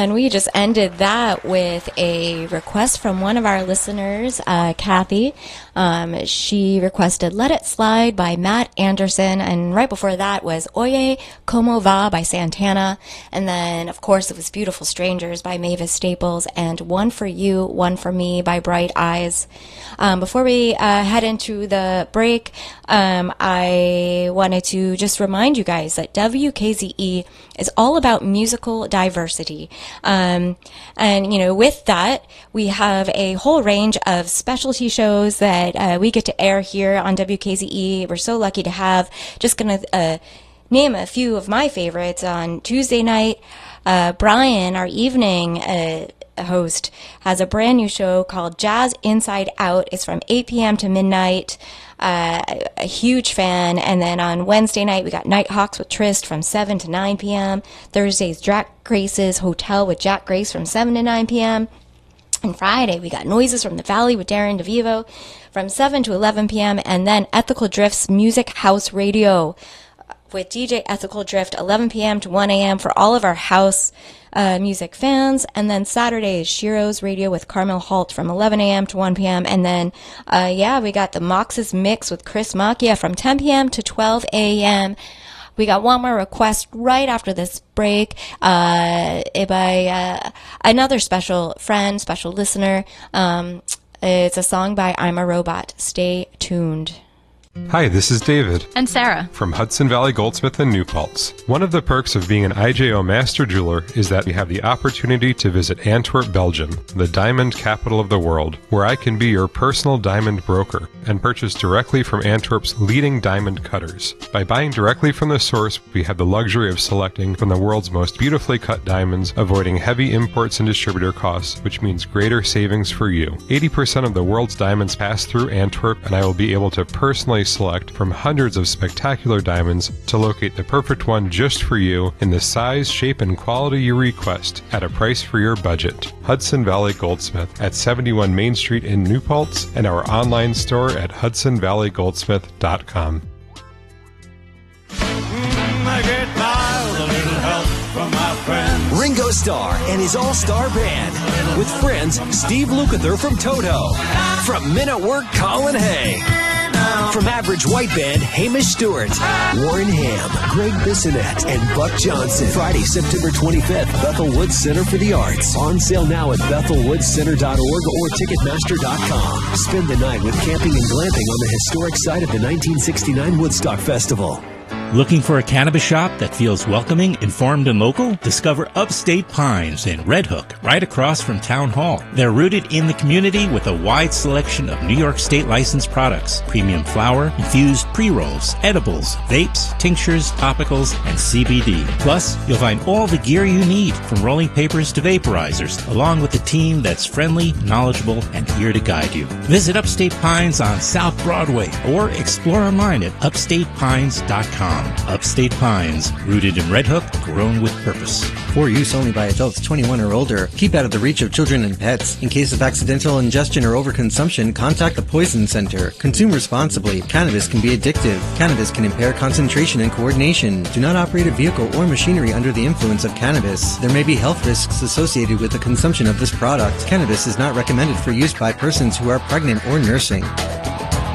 And we just ended that with a request from one of our listeners, Kathy. She requested Let It Slide by Matt Anderson. And right before that was Oye Como Va by Santana. And then, of course, it was Beautiful Strangers by Mavis Staples and One for You, One for Me by Bright Eyes. Before we head into the break, I wanted to just remind you guys that WKZE is all about musical diversity. And, you know, with that, we have a whole range of specialty shows that we get to air here on WKZE. We're so lucky to have. Just going to name a few of my favorites. On Tuesday night, Brian, our evening host, has a brand new show called Jazz Inside Out. It's from 8 p.m. to midnight. A huge fan. And then on Wednesday night, we got Nighthawks with Trist from 7 to 9 p.m. Thursday's Jack Grace's Hotel with Jack Grace from 7 to 9 p.m. And Friday, we got Noises from the Valley with Darren DeVivo from 7 to 11 p.m. And then Ethical Drift's Music House Radio with DJ Ethical Drift, 11 p.m. to 1 a.m. for all of our house music fans. And then Saturday is Shiro's Radio with Carmel Halt from 11 a.m. to 1 p.m. And then, we got the Mox's Mix with Chris Macchia from 10 p.m. to 12 a.m. We got one more request right after this break by another special friend, special listener. It's a song by I'm a Robot. Stay tuned. Hi, this is David. And Sarah. From Hudson Valley Goldsmith and New Paltz. One of the perks of being an IJO Master Jeweler is that we have the opportunity to visit Antwerp, Belgium, the diamond capital of the world, where I can be your personal diamond broker and purchase directly from Antwerp's leading diamond cutters. By buying directly from the source, we have the luxury of selecting from the world's most beautifully cut diamonds, avoiding heavy imports and distributor costs, which means greater savings for you. 80% of the world's diamonds pass through Antwerp, and I will be able to personally select from hundreds of spectacular diamonds to locate the perfect one just for you in the size, shape, and quality you request at a price for your budget. Hudson Valley Goldsmith at 71 Main Street in New Paltz and our online store at hudsonvalleygoldsmith.com. I get by with a little help from my friends. Ringo Starr and his all-star band. With friends Steve Lukather from Toto. From Men at Work, Colin Hay. From Average White Band, Hamish Stewart, Warren Ham, Greg Bissonette, and Buck Johnson. Friday, September 25th, Bethel Woods Center for the Arts. On sale now at bethelwoodscenter.org or ticketmaster.com. Spend the night with camping and glamping on the historic site of the 1969 Woodstock Festival. Looking for a cannabis shop that feels welcoming, informed, and local? Discover Upstate Pines in Red Hook, right across from Town Hall. They're rooted in the community with a wide selection of New York State licensed products, premium flower, infused pre-rolls, edibles, vapes, tinctures, topicals, and CBD. Plus, you'll find all the gear you need, from rolling papers to vaporizers, along with a team that's friendly, knowledgeable, and here to guide you. Visit Upstate Pines on South Broadway or explore online at upstatepines.com. Upstate Pines, rooted in Red Hook, grown with purpose. For use only by adults 21 or older. Keep out of the reach of children and pets. In case of accidental ingestion or overconsumption, contact the Poison Center. Consume responsibly. Cannabis can be addictive. Cannabis can impair concentration and coordination. Do not operate a vehicle or machinery under the influence of cannabis. There may be health risks associated with the consumption of this product. Cannabis is not recommended for use by persons who are pregnant or nursing.